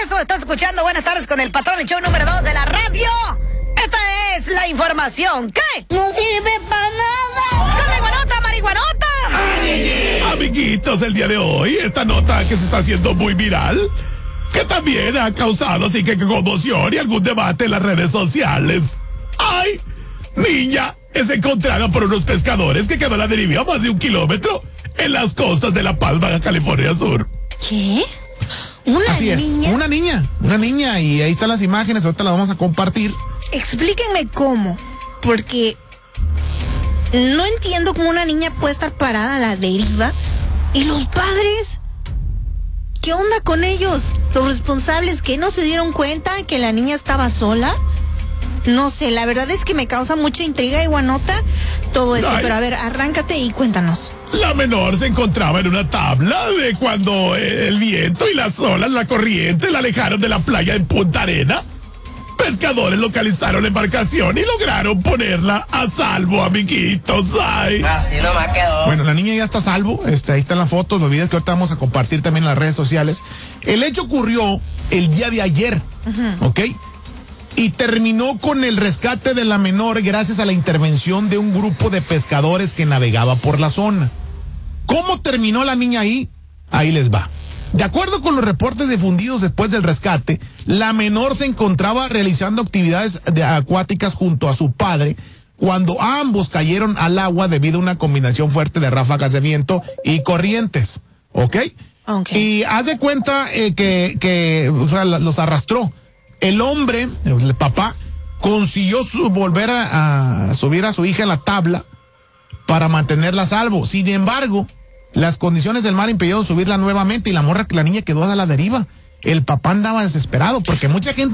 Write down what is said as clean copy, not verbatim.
regreso. Estás escuchando Buenas Tardes con el Patrón, el show número 2 de la radio. Esta es la información que no sirve para nada. ¡Marihuanota, marihuanota! Amiguitos, el día de hoy, esta nota que se está haciendo muy viral, que también ha causado así que conmoción y algún debate en las redes sociales. ¡Ay! Niña es encontrada por unos pescadores que quedó a la deriva a más de 1 kilómetro en las costas de La Paz, Baja California Sur. ¿Qué? Así es, una niña, y ahí están las imágenes, ahorita las vamos a compartir. Explíquenme cómo, porque no entiendo cómo una niña puede estar parada a la deriva y los padres, ¿qué onda con ellos? Los responsables que no se dieron cuenta que la niña estaba sola. No sé, la verdad es que me causa mucha intriga, Iguanota, todo esto. Pero a ver, arráncate y cuéntanos. La menor se encontraba en una tabla de cuando el viento y las olas, la corriente, la alejaron de la playa en Punta Arena. Pescadores localizaron la embarcación y lograron ponerla a salvo, amiguitos. ¡Ay! Así nomás quedó. Bueno, la niña ya está a salvo. Ahí están las fotos, los videos que ahorita vamos a compartir también en las redes sociales. El hecho ocurrió el día de ayer, ¿ok? Y terminó con el rescate de la menor gracias a la intervención de un grupo de pescadores que navegaba por la zona. ¿Cómo terminó la niña ahí? Ahí les va. De acuerdo con los reportes difundidos después del rescate, la menor se encontraba realizando actividades acuáticas junto a su padre cuando ambos cayeron al agua debido a una combinación fuerte de ráfagas de viento y corrientes. ¿Ok? Y haz de cuenta que o sea, los arrastró. El hombre, el papá, consiguió volver a subir a su hija en la tabla para mantenerla a salvo. Sin embargo, las condiciones del mar impidieron subirla nuevamente y la niña quedó a la deriva. El papá andaba desesperado porque mucha gente